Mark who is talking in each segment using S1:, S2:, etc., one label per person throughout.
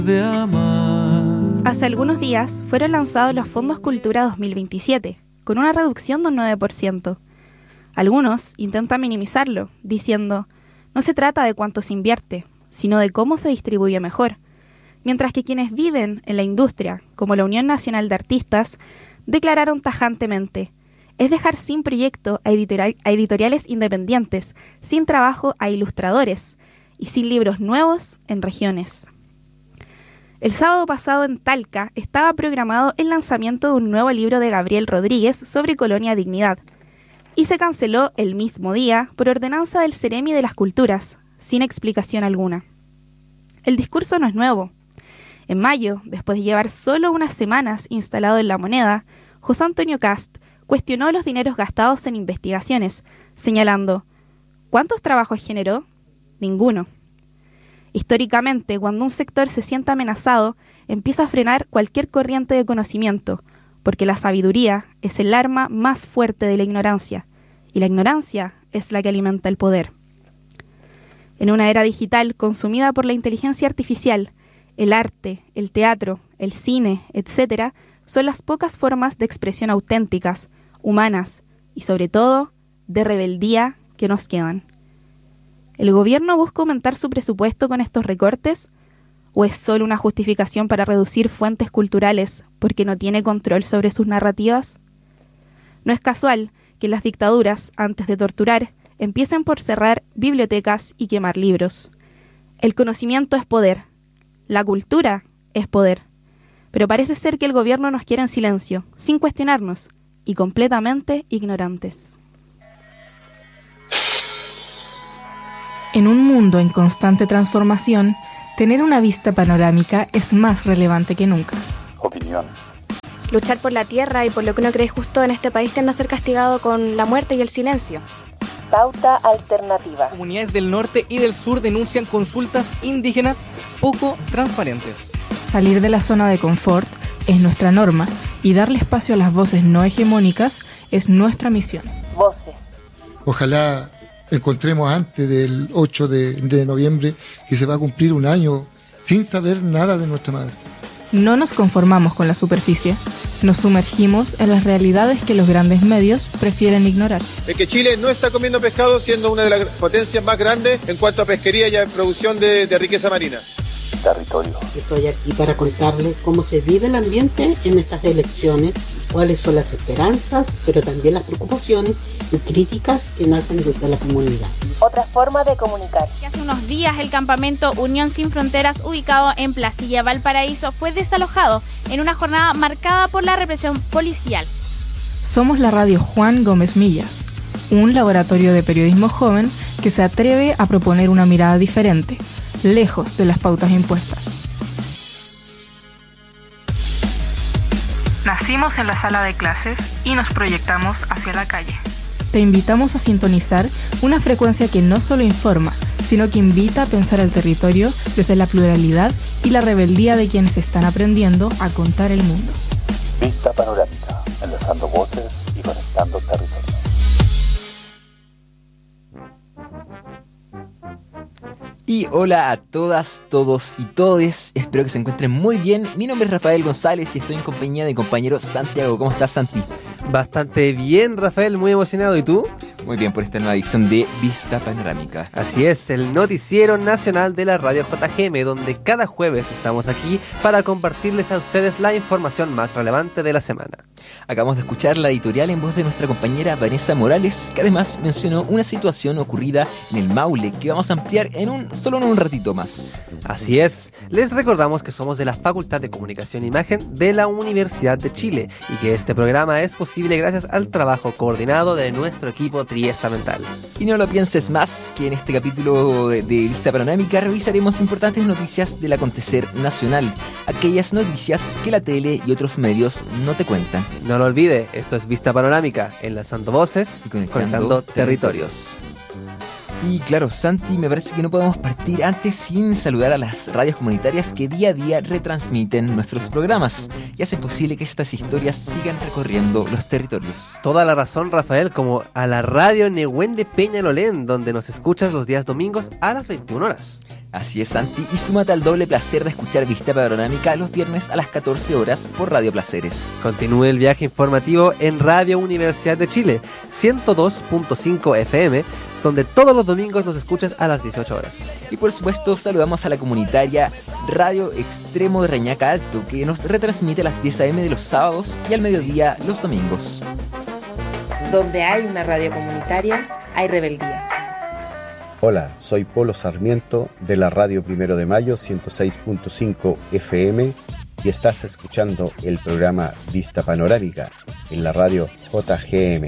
S1: de amar.
S2: Hace algunos días fueron lanzados los Fondos Cultura 2027, con una reducción de un 9%. Algunos intentan minimizarlo, diciendo, no se trata de cuánto se invierte, sino de cómo se distribuye mejor. Mientras que quienes viven en la industria, como la Unión Nacional de Artistas, declararon tajantemente, es dejar sin proyecto a editoriales independientes, sin trabajo a ilustradores y sin libros nuevos en regiones. El sábado pasado en Talca estaba programado el lanzamiento de un nuevo libro de Gabriel Rodríguez sobre Colonia Dignidad, y se canceló el mismo día por ordenanza del Ceremi de las Culturas, sin explicación alguna. El discurso no es nuevo. En mayo, después de llevar solo unas semanas instalado en La Moneda, José Antonio Kast cuestionó los dineros gastados en investigaciones, señalando, ¿cuántos trabajos generó? Ninguno. Históricamente, cuando un sector se siente amenazado, empieza a frenar cualquier corriente de conocimiento, porque la sabiduría es el arma más fuerte de la ignorancia, y la ignorancia es la que alimenta el poder. En una era digital consumida por la inteligencia artificial, el arte, el teatro, el cine, etc., son las pocas formas de expresión auténticas, humanas y, sobre todo, de rebeldía que nos quedan. ¿El gobierno busca aumentar su presupuesto con estos recortes? ¿O es solo una justificación para reducir fuentes culturales porque no tiene control sobre sus narrativas? No es casual que las dictaduras, antes de torturar, empiecen por cerrar bibliotecas y quemar libros. El conocimiento es poder. La cultura es poder. Pero parece ser que el gobierno nos quiere en silencio, sin cuestionarnos, y completamente ignorantes.
S3: En un mundo en constante transformación, tener una vista panorámica es más relevante que nunca.
S4: Opinión.
S5: Luchar por la tierra y por lo que uno cree justo en este país tiende a ser castigado con la muerte y el silencio.
S6: Pauta alternativa.
S7: Comunidades del norte y del sur denuncian consultas indígenas poco transparentes.
S3: Salir de la zona de confort es nuestra norma y darle espacio a las voces no hegemónicas es nuestra misión.
S6: Voces.
S8: Ojalá encontremos antes del 8 de noviembre que se va a cumplir un año sin saber nada de nuestra madre.
S3: No nos conformamos con la superficie, nos sumergimos en las realidades que los grandes medios prefieren ignorar.
S9: Es que Chile no está comiendo pescado siendo una de las potencias más grandes en cuanto a pesquería y a producción de riqueza marina.
S4: Territorio.
S10: Estoy aquí para contarles cómo se vive el ambiente en estas elecciones, cuáles son las esperanzas, pero también las preocupaciones y críticas que nacen desde la comunidad.
S6: Otra forma de comunicar.
S11: Hace unos días el campamento Unión Sin Fronteras, ubicado en Placilla, Valparaíso, fue desalojado en una jornada marcada por la represión policial.
S3: Somos la radio Juan Gómez Millas, un laboratorio de periodismo joven que se atreve a proponer una mirada diferente, lejos de las pautas impuestas. Nacimos en la sala de clases y nos proyectamos hacia la calle. Te invitamos a sintonizar una frecuencia que no solo informa, sino que invita a pensar el territorio desde la pluralidad y la rebeldía de quienes están aprendiendo a contar el mundo.
S4: Vista panorámica, enlazando voces y conectando territorios.
S12: Y hola a todas, todos y todes, espero que se encuentren muy bien. Mi nombre es Rafael González y estoy en compañía de mi compañero Santiago. ¿Cómo estás, Santi?
S13: Bastante bien, Rafael, muy emocionado. ¿Y tú?
S12: Muy bien, por esta nueva edición de Vista Panorámica.
S13: Así es, el noticiero nacional de la radio JGM, donde cada jueves estamos aquí para compartirles a ustedes la información más relevante de la semana.
S12: Acabamos de escuchar la editorial en voz de nuestra compañera Vanessa Morales, que además mencionó una situación ocurrida en el Maule que vamos a ampliar solo en un ratito más.
S13: Así es, les recordamos que somos de la Facultad de Comunicación e Imagen de la Universidad de Chile y que este programa es posible gracias al trabajo coordinado de nuestro equipo triestamental.
S12: Y no lo pienses más, que en este capítulo de Vista Panorámica revisaremos importantes noticias del acontecer nacional, aquellas noticias que la tele y otros medios no te cuentan.
S13: No lo olvide, esto es Vista Panorámica, enlazando voces y conectando territorios.
S12: Y claro, Santi, me parece que no podemos partir antes sin saludar a las radios comunitarias que día a día retransmiten nuestros programas y hacen posible que estas historias sigan recorriendo los territorios.
S13: Toda la razón, Rafael, como a la radio Nehuen de Peñalolén, donde nos escuchas los días domingos a las 21 horas.
S12: Así es, Santi, y súmate al doble placer de escuchar Vista Panorámica los viernes a las 14 horas por Radio Placeres.
S13: Continúe el viaje informativo en Radio Universidad de Chile, 102.5 FM, donde todos los domingos nos escuchas a las 18 horas.
S12: Y por supuesto saludamos a la comunitaria Radio Extremo de Reñaca Alto, que nos retransmite a las 10 a.m. de los sábados y al mediodía los domingos.
S14: Donde hay una radio comunitaria, hay rebeldía.
S15: Hola, soy Polo Sarmiento de la Radio 1 de Mayo 106.5 FM y estás escuchando el programa Vista Panorámica en la radio JGM.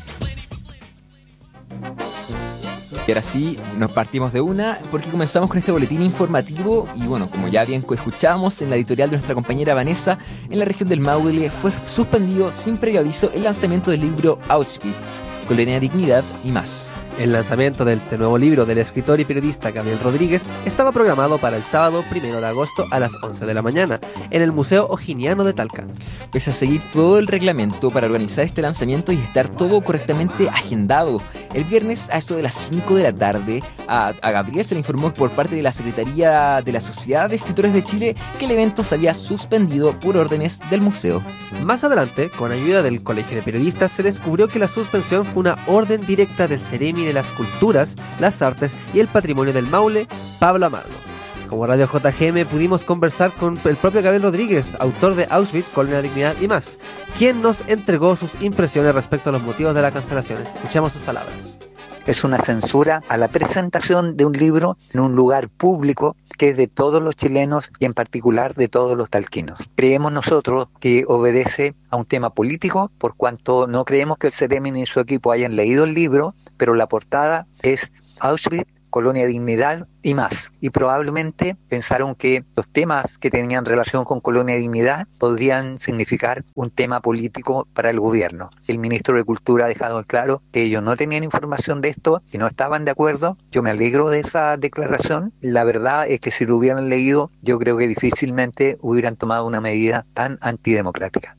S12: Y ahora sí, nos partimos de una porque comenzamos con este boletín informativo y bueno, como ya bien escuchamos en la editorial de nuestra compañera Vanessa, en la región del Maule fue suspendido sin previo aviso el lanzamiento del libro Auschwitz, Colonia Dignidad y más.
S13: El lanzamiento de este nuevo libro del escritor y periodista Gabriel Rodríguez estaba programado para el sábado 1 de agosto a las 11 de la mañana en el Museo O'Higginiano de Talca.
S12: Pese a seguir todo el reglamento para organizar este lanzamiento y estar todo correctamente agendado, el viernes a eso de las 5 de la tarde a Gabriel se le informó por parte de la Secretaría de la Sociedad de Escritores de Chile que el evento se había suspendido por órdenes del museo.
S13: Más adelante, con ayuda del Colegio de Periodistas, se descubrió que la suspensión fue una orden directa del Ceremi de las Culturas, las Artes y el Patrimonio del Maule, Pablo Amargo. Como Radio JGM pudimos conversar con el propio Gabriel Rodríguez, autor de Auschwitz, Colonia Dignidad y más, quien nos entregó sus impresiones respecto a los motivos de la cancelación. Escuchamos sus palabras.
S16: Es una censura a la presentación de un libro en un lugar público que es de todos los chilenos y en particular de todos los talquinos. Creemos nosotros que obedece a un tema político, por cuanto no creemos que el Ceremi ni su equipo hayan leído el libro, pero la portada es Auschwitz, Colonia Dignidad y más. Y probablemente pensaron que los temas que tenían relación con Colonia Dignidad podrían significar un tema político para el gobierno. El ministro de Cultura ha dejado claro que ellos no tenían información de esto y no estaban de acuerdo. Yo me alegro de esa declaración. La verdad es que si lo hubieran leído, yo creo que difícilmente hubieran tomado una medida tan antidemocrática.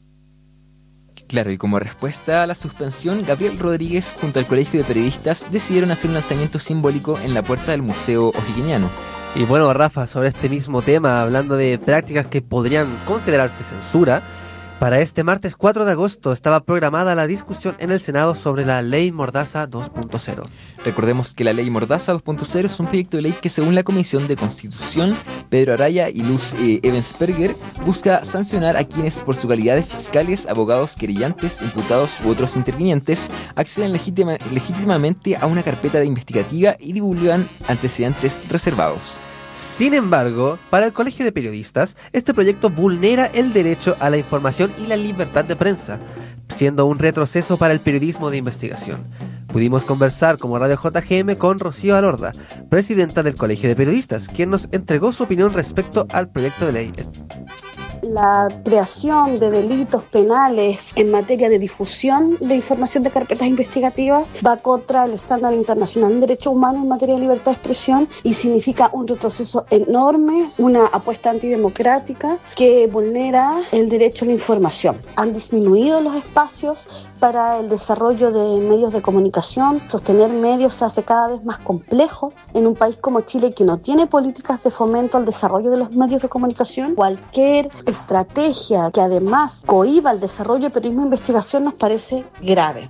S12: Claro, y como respuesta a la suspensión, Gabriel Rodríguez junto al Colegio de Periodistas decidieron hacer un lanzamiento simbólico en la puerta del Museo O'Higginiano.
S13: Y bueno, Rafa, sobre este mismo tema, hablando de prácticas que podrían considerarse censura, para este martes 4 de agosto estaba programada la discusión en el Senado sobre la Ley Mordaza 2.0.
S12: Recordemos que la Ley Mordaza 2.0 es un proyecto de ley que, según la Comisión de Constitución, Pedro Araya y Luz Ebensperger, busca sancionar a quienes, por su calidad de fiscales, abogados, querellantes, imputados u otros intervinientes, acceden legítimamente a una carpeta investigativa y divulgan antecedentes reservados.
S13: Sin embargo, para el Colegio de Periodistas, este proyecto vulnera el derecho a la información y la libertad de prensa, siendo un retroceso para el periodismo de investigación. Pudimos conversar como Radio JGM con Rocío Alorda, presidenta del Colegio de Periodistas, quien nos entregó su opinión respecto al proyecto de ley.
S17: La creación de delitos penales en materia de difusión de información de carpetas investigativas va contra el estándar internacional en derechos humanos en materia de libertad de expresión y significa un retroceso enorme, una apuesta antidemocrática que vulnera el derecho a la información. Han disminuido los espacios para el desarrollo de medios de comunicación. Sostener medios se hace cada vez más complejo en un país como Chile, que no tiene políticas de fomento al desarrollo de los medios de comunicación. Cualquier estrategia que además cohíba el desarrollo de periodismo de investigación nos parece grave.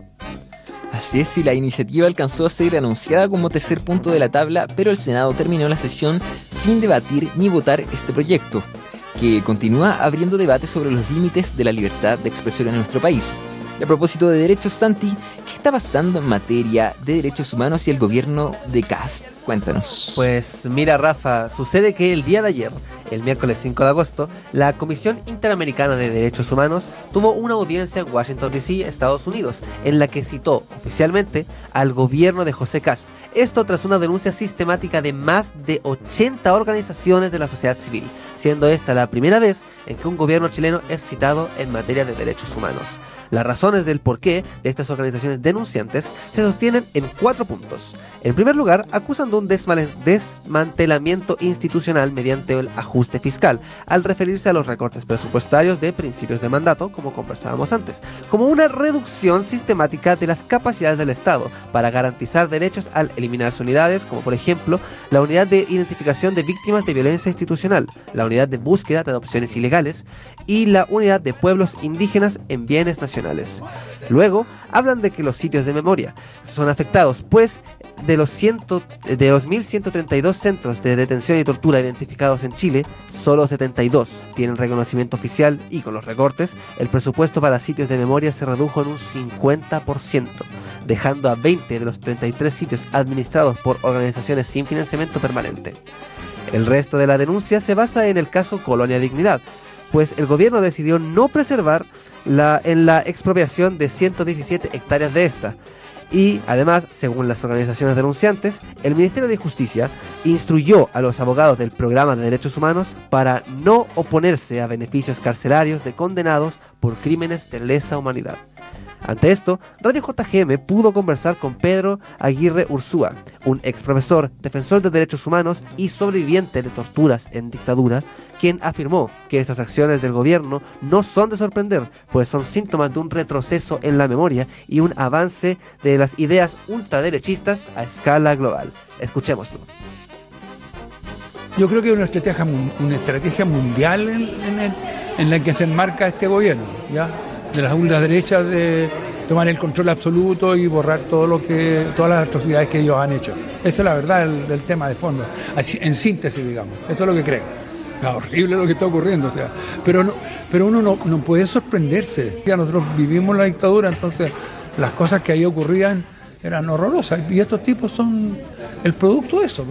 S12: Así es, y la iniciativa alcanzó a ser anunciada como tercer punto de la tabla, pero el Senado terminó la sesión sin debatir ni votar este proyecto, que continúa abriendo debate sobre los límites de la libertad de expresión en nuestro país. Y a propósito de derechos, Santi, ¿qué está pasando en materia de derechos humanos y el gobierno de Kast? Cuéntanos.
S13: Pues mira, Rafa, sucede que el día de ayer, el miércoles 5 de agosto, la Comisión Interamericana de Derechos Humanos tuvo una audiencia en Washington, D.C., Estados Unidos, en la que citó oficialmente al gobierno de José Kast. Esto tras una denuncia sistemática de más de 80 organizaciones de la sociedad civil, siendo esta la primera vez en que un gobierno chileno es citado en materia de derechos humanos. Las razones del porqué de estas organizaciones denunciantes se sostienen en 4 puntos. En primer lugar, acusan de un desmantelamiento institucional mediante el ajuste fiscal, al referirse a los recortes presupuestarios de principios de mandato, como conversábamos antes, como una reducción sistemática de las capacidades del Estado para garantizar derechos al eliminarse unidades, como por ejemplo la unidad de identificación de víctimas de violencia institucional, la unidad de búsqueda de adopciones ilegales y la unidad de pueblos indígenas en bienes nacionales. Luego, hablan de que los sitios de memoria son afectados, pues de los 1.132 centros de detención y tortura identificados en Chile, solo 72 tienen reconocimiento oficial y con los recortes, el presupuesto para sitios de memoria se redujo en un 50%, dejando a 20 de los 33 sitios administrados por organizaciones sin financiamiento permanente. El resto de la denuncia se basa en el caso Colonia Dignidad, pues el gobierno decidió no preservar en la expropiación de 117 hectáreas de esta. Y además, según las organizaciones denunciantes, el Ministerio de Justicia instruyó a los abogados del Programa de Derechos Humanos para no oponerse a beneficios carcelarios de condenados por crímenes de lesa humanidad. Ante esto, Radio JGM pudo conversar con Pedro Aguirre Ursúa, un ex profesor, defensor de derechos humanos y sobreviviente de torturas en dictadura, quien afirmó que estas acciones del gobierno no son de sorprender, pues son síntomas de un retroceso en la memoria y un avance de las ideas ultraderechistas a escala global. Escuchémoslo.
S18: Yo creo que es una estrategia mundial en la que se enmarca este gobierno, ¿ya? De las ultraderechas, de tomar el control absoluto y borrar todas las atrocidades que ellos han hecho. Esa es la verdad del tema de fondo, así, en síntesis, digamos. Eso es lo que creo. Es horrible lo que está ocurriendo, o sea, pero uno no puede sorprenderse. Ya nosotros vivimos la dictadura, entonces las cosas que ahí ocurrían eran horrorosas y estos tipos son el producto de eso.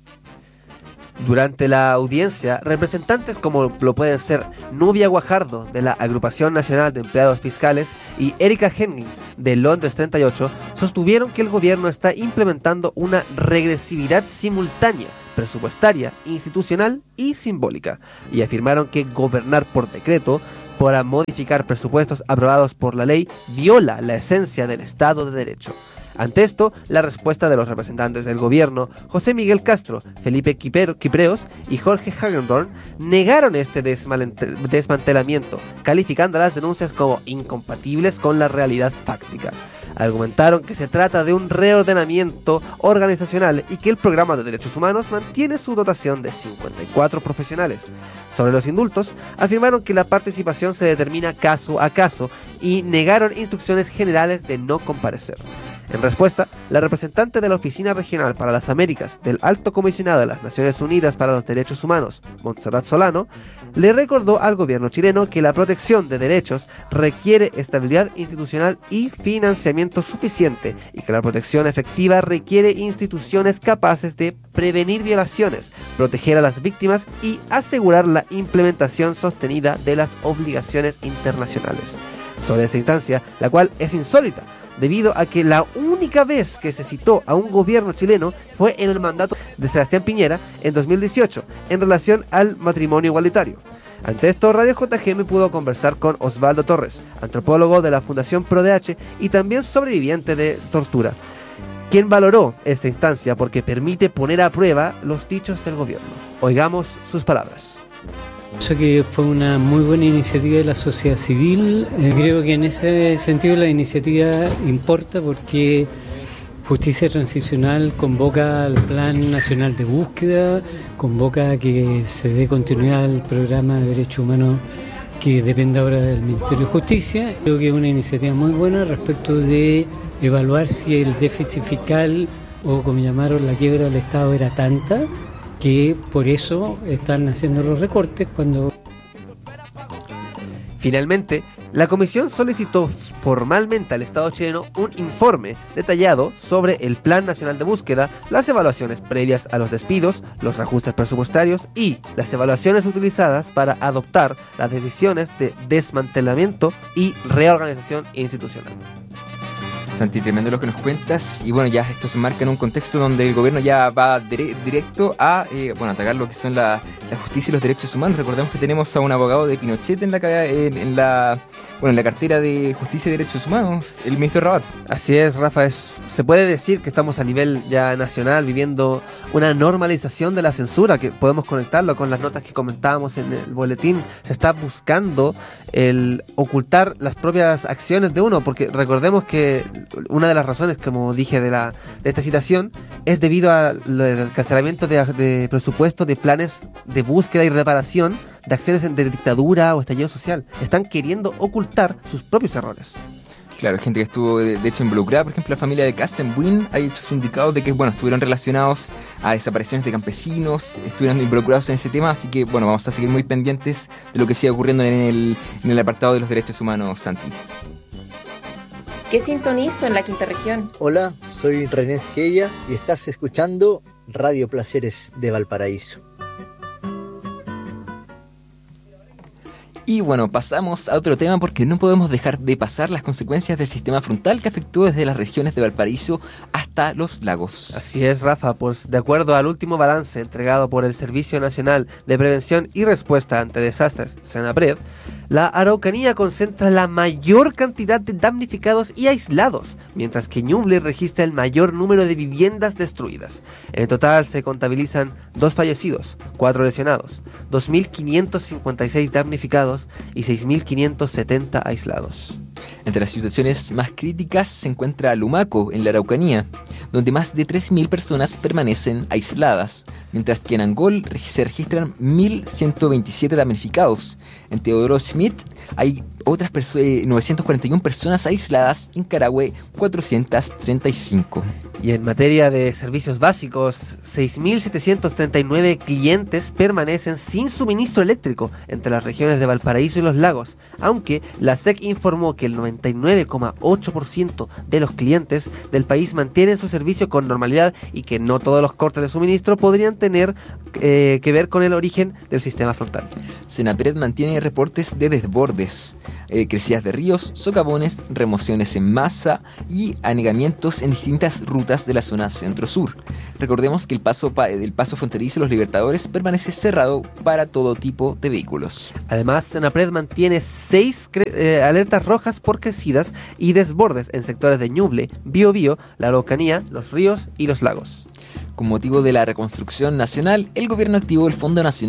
S13: Durante la audiencia, representantes como lo pueden ser Nubia Guajardo, de la Agrupación Nacional de Empleados Fiscales, y Erika Hennings, de Londres 38, sostuvieron que el gobierno está implementando una regresividad simultánea, presupuestaria, institucional y simbólica, y afirmaron que gobernar por decreto, para modificar presupuestos aprobados por la ley, viola la esencia del Estado de Derecho. Ante esto, la respuesta de los representantes del gobierno, José Miguel Castro, Felipe Quipreos y Jorge Hagedorn, negaron este desmantelamiento, calificando las denuncias como incompatibles con la realidad fáctica. Argumentaron que se trata de un reordenamiento organizacional y que el Programa de Derechos Humanos mantiene su dotación de 54 profesionales. Sobre los indultos, afirmaron que la participación se determina caso a caso y negaron instrucciones generales de no comparecer. En respuesta, la representante de la Oficina Regional para las Américas del Alto Comisionado de las Naciones Unidas para los Derechos Humanos, Montserrat Solano, le recordó al gobierno chileno que la protección de derechos requiere estabilidad institucional y financiamiento suficiente y que la protección efectiva requiere instituciones capaces de prevenir violaciones, proteger a las víctimas y asegurar la implementación sostenida de las obligaciones internacionales. Sobre esta instancia, la cual es insólita, debido a que la única vez que se citó a un gobierno chileno fue en el mandato de Sebastián Piñera en 2018, en relación al matrimonio igualitario. Ante esto, Radio JGM pudo conversar con Osvaldo Torres, antropólogo de la Fundación ProDH y también sobreviviente de tortura, quien valoró esta instancia porque permite poner a prueba los dichos del gobierno. Oigamos sus palabras.
S19: Pienso que fue una muy buena iniciativa de la sociedad civil. Creo que en ese sentido la iniciativa importa porque Justicia Transicional convoca al Plan Nacional de Búsqueda, convoca a que se dé continuidad al programa de derechos humanos que depende ahora del Ministerio de Justicia. Creo que es una iniciativa muy buena respecto de evaluar si el déficit fiscal o como llamaron la quiebra del Estado era tanta que por eso están haciendo los recortes cuando...
S13: Finalmente, la comisión solicitó formalmente al Estado chileno un informe detallado sobre el Plan Nacional de Búsqueda, las evaluaciones previas a los despidos, los reajustes presupuestarios y las evaluaciones utilizadas para adoptar las decisiones de desmantelamiento y reorganización institucional.
S12: Santi, tremendo lo que nos cuentas. Y bueno, ya esto se marca en un contexto donde el gobierno ya va directo a atacar lo que son la justicia y los derechos humanos. Recordemos que tenemos a un abogado de Pinochet en la cartera de Justicia y Derechos Humanos, el ministro Rabat.
S13: Así es, Rafa, se puede decir que estamos a nivel ya nacional viviendo una normalización de la censura, que podemos conectarlo con las notas que comentábamos en el boletín. Se está buscando el ocultar las propias acciones de uno, porque recordemos que una de las razones, como dije, de esta citación es debido al cancelamiento de presupuestos de planes de búsqueda y reparación de acciones de dictadura o estallido social. Están queriendo ocultar sus propios errores.
S12: Claro, gente que estuvo de hecho involucrada, por ejemplo la familia de Kassenbuin, hay hechos indicados de que estuvieron relacionados a desapariciones de campesinos, estuvieron involucrados en ese tema, así que vamos a seguir muy pendientes de lo que siga ocurriendo en el apartado de los derechos humanos, Santi.
S14: ¿Qué sintonizo en la quinta región?
S20: Hola, soy René Esquella y estás escuchando Radio Placeres de Valparaíso.
S12: Y pasamos a otro tema porque no podemos dejar de pasar las consecuencias del sistema frontal que afectó desde las regiones de Valparaíso hasta los lagos.
S13: Así es, Rafa, pues de acuerdo al último balance entregado por el Servicio Nacional de Prevención y Respuesta ante Desastres, SENAPRED, la Araucanía concentra la mayor cantidad de damnificados y aislados, mientras que Ñuble registra el mayor número de viviendas destruidas. En total se contabilizan 2 fallecidos, 4 lesionados, 2.556 damnificados y 6.570 aislados.
S12: Entre las situaciones más críticas se encuentra Lumaco, en la Araucanía, donde más de 3.000 personas permanecen aisladas, mientras que en Angol se registran 1.127 damnificados. En Teodoro Schmidt hay otras 941 personas aisladas, en Carahue 435.
S13: Y en materia de servicios básicos, 6.739 clientes permanecen sin suministro eléctrico entre las regiones de Valparaíso y los lagos, aunque la SEC informó que el 99,8% de los clientes del país mantienen su servicio con normalidad y que no todos los cortes de suministro podrían tener que ver con el origen del sistema frontal.
S12: SENAPRED mantiene reportes de desbordes, crecidas de ríos, socavones, remociones en masa y anegamientos en distintas rutas de la zona centro-sur. Recordemos que el paso fronterizo Los Libertadores permanece cerrado para todo tipo de vehículos.
S13: Además, SENAPRED mantiene 6 alertas rojas por crecidas y desbordes en sectores de Ñuble, Biobío, la Araucanía, los ríos y los lagos.
S12: Con motivo de la reconstrucción nacional, el gobierno activó el Fondo Nacional